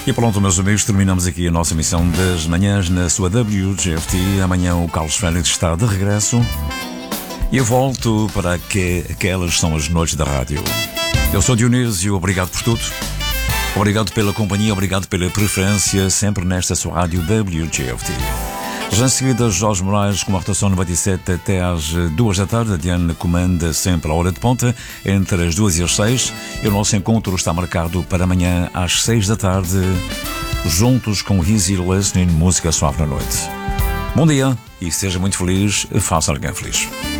E pronto, meus amigos, terminamos aqui a nossa missão das manhãs na sua WGFT. Amanhã o Carlos Félix está de regresso e eu volto para que aquelas são as noites da rádio. Eu sou Dionísio, obrigado por tudo. Obrigado pela companhia, obrigado pela preferência, sempre nesta sua rádio WGFT. Já em seguida, Jorge Moraes com a rotação 97 até às 2 da tarde. A Diana comanda sempre a hora de ponta, entre as 2 e as 6. E o nosso encontro está marcado para amanhã às 6 da tarde, juntos com Easy Listening, música suave na noite. Bom dia e seja muito feliz, faça alguém feliz.